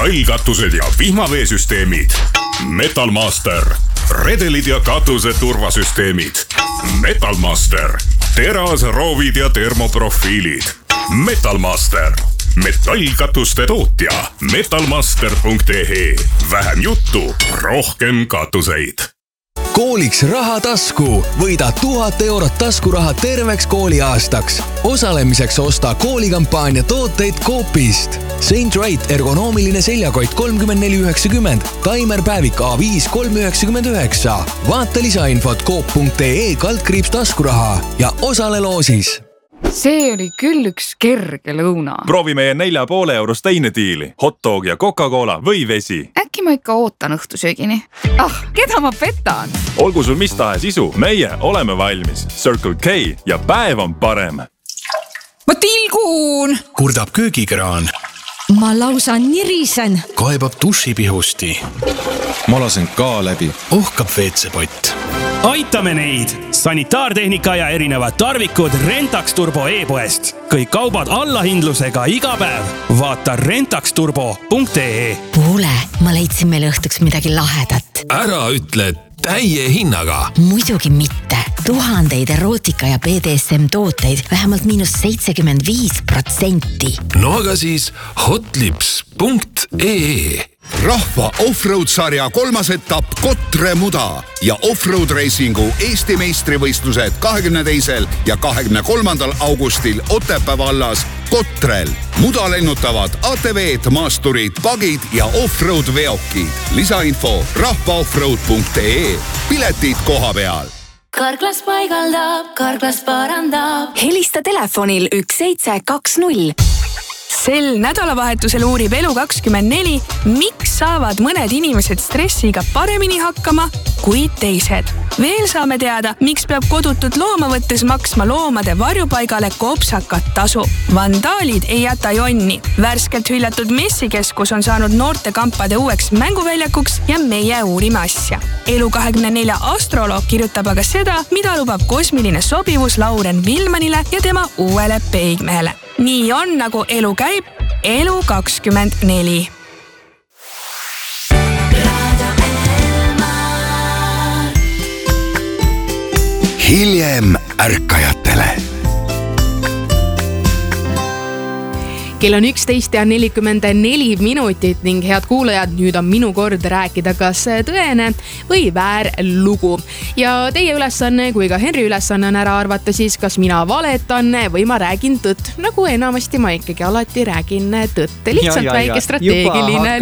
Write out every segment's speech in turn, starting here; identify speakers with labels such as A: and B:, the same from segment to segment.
A: metallkatused ja vihmaveesüsteemid. Metalmaster, redelid ja katuse turvasüsteemid. Metalmaster, terasroovid ja termoprofiilid. Metalmaster, metallkatuste tootja. Metalmaster.ee. Vähem juttu, rohkem katuseid.
B: Kooliks raha tasku. Võida 1000 eurot taskuraha terveks kooliaastaks. Osalemiseks osta koolikampaania tooteid Coopist. Saint Wright ergonoomiline seljakott 34,90, Taimer päevik A5 3,99. Vaata lisainfot coop.ee/taskuraha ja osale loosis.
C: See oli küll üks kerge lõuna.
D: Proovi meie 4,5 eurost teine diili. Hotdog ja Coca-Cola või vesi.
C: Äkki ma ikka ootan õhtusöögini. Keda ma petan?
D: Olgu sul mis tahes isu, meie oleme valmis. Circle K ja päev on parem.
E: Ma tilgun!
B: Kurdab köögikraan.
E: Ma lausa nirisen.
B: Kaebab dušipihusti.
F: Ma lasen ka läbi.
B: Ohkab WC-pott.
G: Aitame neid! Sanitaartehnika ja erinevad tarvikud Rentax Turbo e-poest. Kõik kaubad allahindlusega iga päev. Vaata rentaxturbo.ee.
E: Kuule, ma leidsin meile õhtuks midagi lahedat.
H: Ära ütle täie hinnaga.
E: Muidugi mitte. 1000 erootika ja BDSM tooteid vähemalt -75%.
H: No aga siis hotlips.ee.
I: Rahva offroad-sarja 3. etapp Kotre Muda ja offroad reisingu Eesti meistrivõistlused 22. ja 23. augustil Otepää vallas Kotrel. Muda lennutavad ATV-d, maasturid, pagid ja offroad veokid. Lisainfo rahvaoffroad.ee. Piletid koha peal.
J: Karklas paigaldab, Karklas parandab.
K: Helista telefonil 1720. Sel nädalavahetusel uurib Elu24, miks saavad mõned inimesed stressiga paremini hakkama kui teised. Veel saame teada, miks peab kodutut looma võttes maksma loomade varjupaigale kopsakat tasu. Vandaalid ei jäta jonni. Värskelt hüljatud messikeskus on saanud noortekampade uueks mänguväljakuks ja meie uurime asja. Elu24 astroloog kirjutab aga seda, mida lubab kosmiline sobivus Lauren Vilmanile ja tema uuele peigmehele. Nii on, nagu elu käib, Elu24.
I: Hiljem ärkajatele.
L: Kell on 11:44 ning head kuulajad, nüüd on minu kord rääkida kas tõene või väär lugu. Ja teie ülesanne kui ka Henri ülesanne on ära arvata siis, kas mina valetan või ma räägin tõtt. Nagu enamasti ma ikkagi alati räägin tõtt. Lihtsalt väike strateegiline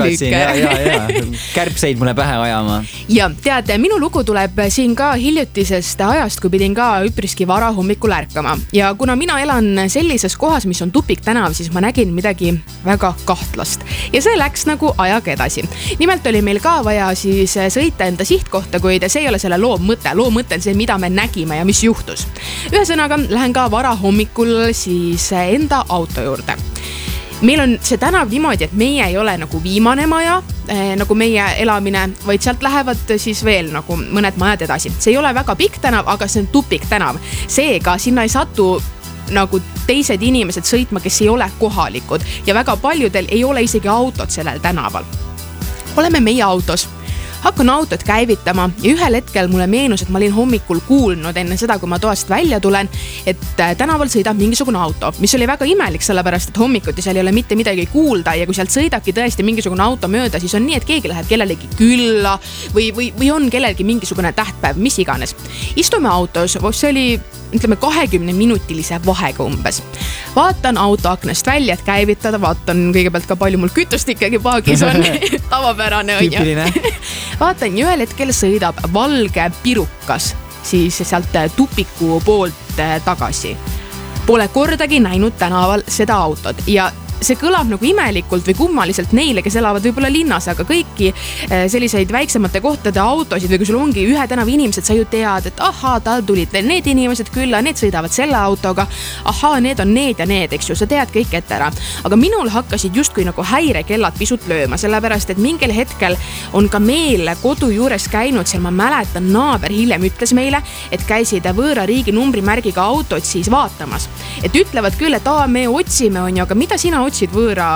L: lükke.
M: Kärbseid mulle pähe ajama.
L: Ja teate, minu lugu tuleb siin ka hiljutisest ajast, kui pidin ka üpriski vara hommikul ärkama. Ja kuna mina elan sellises kohas, mis on tupiktänav, siis ma nägin midagi väga kahtlast. Ja see läks nagu ajaga edasi. Nimelt oli meil ka vaja siis sõita enda sihtkohta, kuid see ei ole selle loo mõte. Loo mõte on see, mida me nägime ja mis juhtus. Ühesõnaga, lähen ka vara hommikul siis enda auto juurde. Meil on see tänav niimoodi, et meie ei ole nagu viimane maja, nagu meie elamine, vaid sealt lähevad siis veel nagu mõned majad edasi. See ei ole väga pikk tänav, aga see on tupik tänav. Seega sinna ei satu nagu teised inimesed sõitma, kes ei ole kohalikud ja väga paljudel ei ole isegi autot sellel tänaval. Oleme meie autos. Hakkan autot käivitama ja ühel hetkel mulle meenus, et ma olin hommikul kuulnud enne seda, kui ma toast välja tulen, et tänaval sõidab mingisugune auto, mis oli väga imelik, sellepärast et hommikuti seal ei ole mitte midagi kuulda ja kui sealt sõidabki tõesti mingisugune auto mööda, siis on nii, et keegi läheb kellelegi külla või on kellelgi mingisugune tähtpäev, mis iganes. Istume autos, see oli 20-minutilise vahega umbes. Vaatan auto aknast välja, et käivitada, vaatan kõigepealt ka palju mul kütust ikkagi paagis on, tavapärane on ju. Vaatan ja ühel hetkel sõidab valge pirukas siis sealt tupiku poolt tagasi. Pole kordagi näinud tänaval seda autot ja see kõlab nagu imelikult või kummaliselt neile, kes elavad võib-olla linnas, aga kõiki selliseid väiksemate kohtade autosid või kui sul ongi ühe tänava inimesed, sa ju tead, et tal tulid need inimesed külla, need sõidavad selle autoga, need on need ja need, eks ju, sa tead kõik ette ära. Aga minul hakkasid justkui nagu häirekellad pisut lööma, sellepärast, et mingil hetkel on ka meil kodu juures käinud, seal ma mäletan, naaber hiljem ütles meile, et käisid võõra riigi numbrimärgiga autod siis vaatamas. Et ütlevad küll, et me otsime, on ju, aga mida sina Rootsit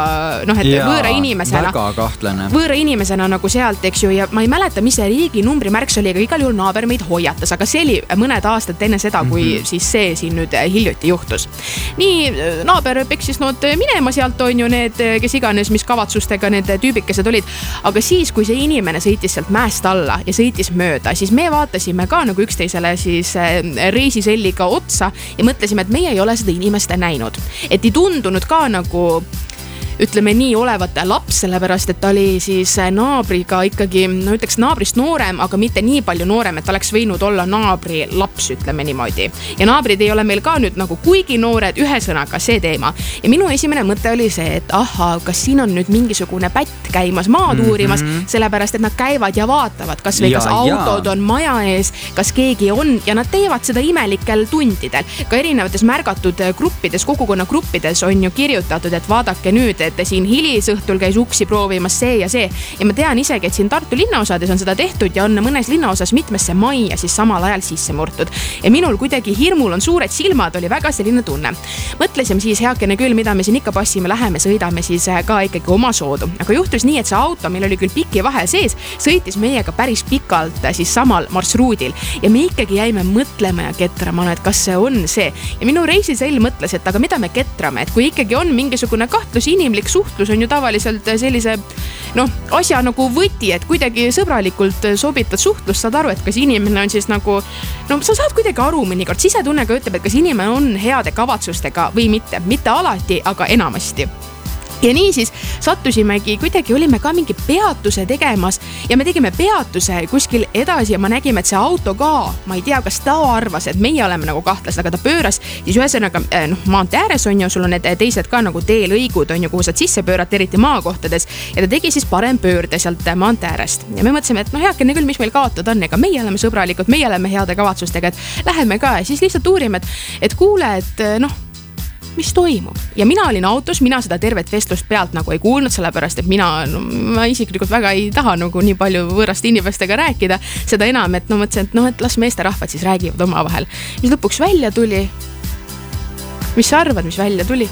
L: võõra inimesena.
M: Väga kahtlane.
L: Võõra inimesena nagu sealt, eks ju, ja ma ei mäleta, mis see riigi numbrimärks oli, aga igal juhul naaber meid hoiatas, aga see oli mõned aastad enne seda, kui siis see siin nüüd hiljuti juhtus. Nii naaber peksis nood minema sealt on ju need, kes iganes, mis kavatsustega need tüübikesed olid. Aga siis, kui see inimene sõitis sealt mäest alla ja sõitis mööda, siis me vaatasime ka nagu üksteisele siis reisiselliga otsa ja mõtlesime, et meie ei ole seda inimest näinud. Et ei tundunud ka nagu ütleme nii olevat laps, sellepärast, et ta oli siis naabriga ikkagi, no ütleks naabrist noorem, aga mitte nii palju noorem, et ta oleks võinud olla naabri laps, ütleme niimoodi. Ja naabrid ei ole meil ka nüüd nagu kuigi noored, ühesõnaga see teema. Ja minu esimene mõte oli see, et kas siin on nüüd mingisugune pätt käimas, maad uurimas, sellepärast, et nad käivad ja vaatavad, kas autod on maja ees, kas keegi on ja nad teevad seda imelikel tundidel. Ka erinevates märgatud gruppides, kogukonna gruppides on ju kirjutatud, et vaadake nüüd, et siin hilisõhtul käis uksi proovimas see ja see. Ja ma tean isegi, et siin Tartu linnaosades on seda tehtud ja on mõnes linnaosas mitmesse majja siis samal ajal sisse murtud. Ja minul kuidagi hirmul on suured silmad, oli väga selline tunne. Mõtlesime siis heakene küll, mida me siin ikka passime, läheme, sõidame siis ka ikkagi oma soodu. Aga juhtus nii, et see auto, meil oli küll piki vahe sees, sõitis meiega päris pikalt siis samal marsruudil. Ja me ikkagi jäime mõtlema ja ketrama, et kas see on see. Ja minu reisisell mõtles, et aga mida me ketrame, et kui ikkagi on mingisugune kahtlus, inimlik suhtlus on ju tavaliselt sellise asja nagu võti, et kuidagi sõbralikult sobitad suhtlust, saad aru, et kas inimene on siis nagu, sa saad kuidagi aru mõnikord, sisetunne ka ütleb, et kas inimene on heade kavatsustega või mitte alati, aga enamasti. Ja nii siis sattusimegi, kuidagi olime ka mingi peatuse tegemas ja me tegime peatuse kuskil edasi ja ma nägime, et see auto ka, ma ei tea, kas ta arvas, et meie oleme nagu kahtlased, aga ta pööras siis ühesõnaga maantee ääres on ju, sul on need teised ka nagu teelõigud on ju, kuhu saad sisse pöörata, eriti maakohtades ja ta tegi siis parem pöörde sealt maantee äärest ja me mõtlesime, et heakene küll, mis meil kaotada on, ega meie oleme sõbralikud, meie oleme heade kavatsustega, et läheme ka ja siis lihtsalt uurime, et kuule, et mis toimub. Ja mina olin autos, mina seda tervet vestlust pealt nagu ei kuulnud, sellepärast, et ma isiklikult väga ei taha nagu nii palju võõrast inimestega rääkida. Seda enam, et mõtlesin, et las meesterahvad siis räägivad oma vahel. Mis lõpuks välja tuli? Mis sa arvad, mis välja tuli?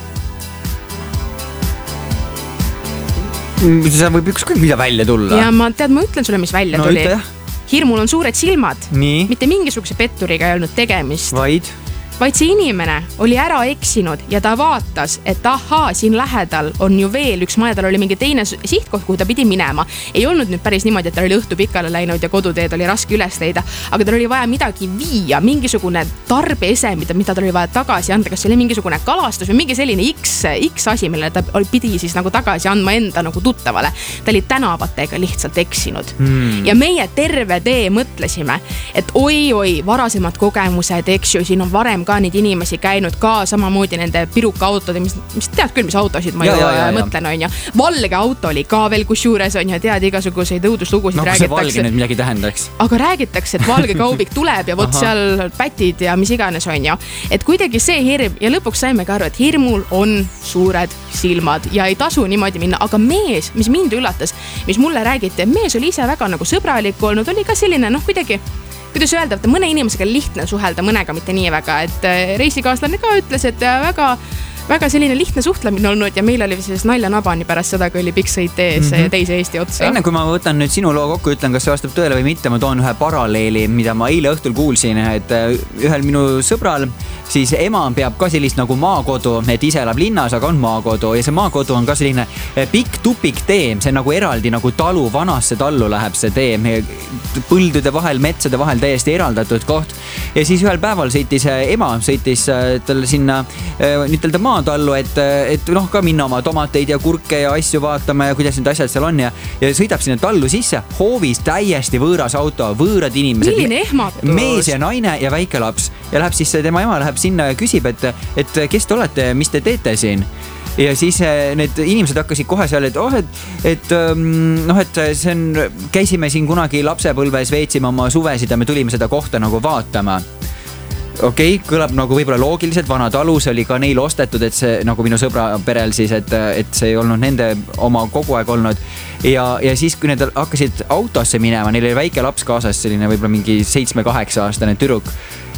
M: See võib ükskõik mida välja tulla.
L: Ja ma ütlen sulle, mis välja tuli. Hirmul on suured silmad.
M: Nii.
L: Mitte mingisuguse petturiga ei olnud tegemist.
M: Vaid
L: see inimene oli ära eksinud ja ta vaatas, et siin lähedal on ju veel üks maja, tal oli mingi teine sihtkoht, kuhu ta pidi minema. Ei olnud nüüd päris niimoodi, et tal oli õhtu pikale läinud ja koduteed oli raske üles leida, aga tal oli vaja midagi viia, mingisugune tarbeese, mida tal oli vaja tagasi anda, kas see oli mingisugune kalastus või mingi selline X asi, mille ta pidi siis nagu tagasi andma enda nagu tuttavale. Ta oli tänavatega lihtsalt eksinud. Ja meie terve tee mõtlesime, et oi, varasemad kogemused, eks ju, siin on varem ka neid inimesi käinud ka samamoodi nende piruka autode, mis tead küll, mis autosid ma mõtlen on ja valge auto oli ka veel kus juures on ja tead igasuguseid õuduslugusid räägitakse.
M: See valge nüüd midagi tähendaks.
L: Aga räägitakse, et valge kaubik tuleb ja võt seal pätid ja mis iganes on ja et kuidagi see hirm ja lõpuks saime ka aru, et hirmul on suured silmad ja ei tasu niimoodi minna, aga mees, mis mind üllatas, mis mulle räägiti, mees oli ise väga nagu sõbralik olnud, oli ka selline kuidagi kuidas öelda, et mõne inimesega lihtne suhelda, mõnega mitte nii väga, et reisikaaslane ka ütles, et väga selline lihtne suhtlemine olnud ja meil oli siis nalja nabani pärast seda, kui oli pikk sõit ees teise Eesti otsa.
M: Enne kui ma võtan nüüd sinu loo kokku, ütlen, kas see vastab tõele või mitte, ma toon ühe paralleeli, mida ma eile õhtul kuulsin, et ühel minu sõbral siis ema peab ka sellist nagu maakodu, et ise elab linnas, aga on maakodu ja see maakodu on ka selline pikk tupik tee, see nagu eraldi nagu talu, vanasse tallu läheb see tee, põldude vahel, metsade vahel täiesti eraldatud koht ja siis ühel päeval ema sõitis tal sinna ütelda maatallu, et ka minna oma tomateid ja kurke ja asju vaatama ja kuidas need asjad seal on ja sõidab sinna tallu sisse, hoovis täiesti võõras auto, võõrad inimesed.
L: Milline ehmatus?
M: Mees ja naine ja väike laps ja läheb siis tema ema läheb sinna ja küsib, et kes te olete, mis te teete siin? Ja siis need inimesed hakkasid kohe seal, et see on, käisime siin kunagi lapsepõlves, veetsime oma suvesid ja me tulime seda kohta nagu vaatama. Okei, kõlab nagu võib-olla loogiliselt, vana talus oli ka neil ostetud, et see nagu minu sõbra perel siis, et see ei olnud nende oma kogu aeg olnud. Ja siis, kui need hakkasid autosse minema, neil oli väike laps kaasas, selline võib-olla mingi 7-8 aastane tüdruk.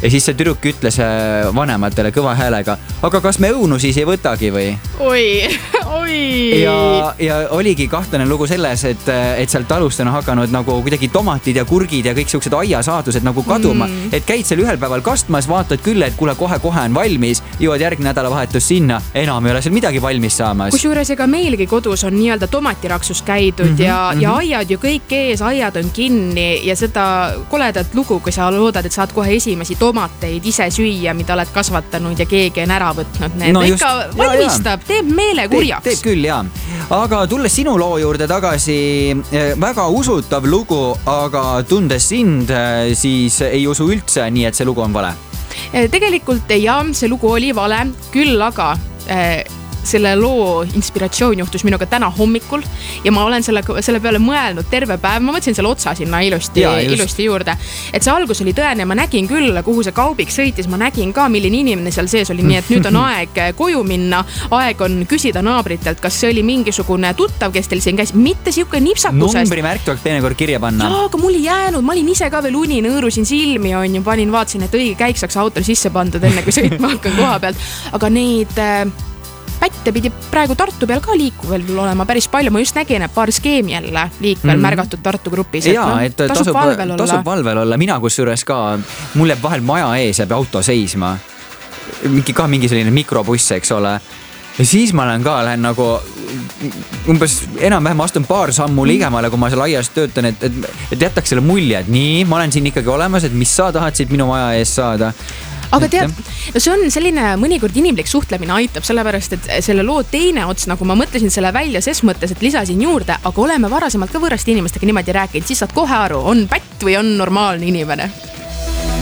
M: ja siis see tüdruk ütles vanematele kõva häälega, aga kas me õunu siis ei võtagi või?
L: Oi.
M: Ja oligi kahtlane lugu selles, et seal talust on hakanud nagu kuidagi tomatid ja kurgid ja kõik siuksed aiasaatused nagu kaduma, et käid seal ühel päeval kastmas, vaatad küll, et kuule kohe on valmis, jõuad järgmine nädalavahetus sinna, enam ei ole seal midagi valmis saamas.
L: Kusjuures ega meilgi kodus on nii-öelda tomatiraksus käidud ja aiad ju kõik ees, aiad on kinni ja seda koledat lugu, kui sa loodad, et saad kohe esimesi tomateid ise süüa, mida oled kasvatanud ja keegi on ära võtnud need. No ikka valmistab, teeb meele kurjaks.
M: Teeb küll, jaa. Aga tulles sinu loo juurde tagasi, väga usutav lugu, aga tundes sind, siis ei usu üldse nii, et see lugu on vale.
L: Tegelikult jah, see lugu oli vale, küll aga selle loo inspiratsioon juhtus minuga täna hommikul ja ma olen selle peale mõelnud terve päev, ma mõtlesin selle otsa sinna ilusti juurde, et see algus oli tõene, ma nägin küll, kuhu see kaubik sõitis, ma nägin ka, milline inimene seal sees oli, nii et nüüd on aeg koju minna, aeg on küsida naabritelt, kas see oli mingisugune tuttav, kes teil siin käis, mitte siuke nipsakusest.
M: Numbrimärk tuleks teinekord kirja panna.
L: Jaa, aga mul ei jäänud, ma olin ise ka veel uni, nõõrusin silmi on ja vaatasin, et õige käik saaks autol sisse pandud enne, kui sõitma hakkan koha pealt, aga neid pätte pidi praegu Tartu peal ka liikuvel olema päris palju. Ma just nägin, et paar skeemi jälle liikvel märgatud Tartu grupis.
M: Jaa, et tasub valvel olla. Mina kusjuures ka, mul jääb vahel maja ees jääb auto seisma. Mingi selline mikrobuss, eks ole. Ja siis ma lähen nagu umbes enam-vähem astun paar sammu ligemale, kui ma seal aias töötan, et jätaks selle mulje, et nii, ma olen siin ikkagi olemas, et mis sa tahad siit minu maja ees saada.
L: Aga tead, see on selline mõnikord inimlik suhtlemine aitab, sellepärast, et selle loo teine ots, nagu ma mõtlesin selle välja ses mõttes, et lisasin juurde, aga oleme varasemalt ka võõraste inimestega niimoodi rääkinud, siis saad kohe aru, on pätt või on normaalne inimene.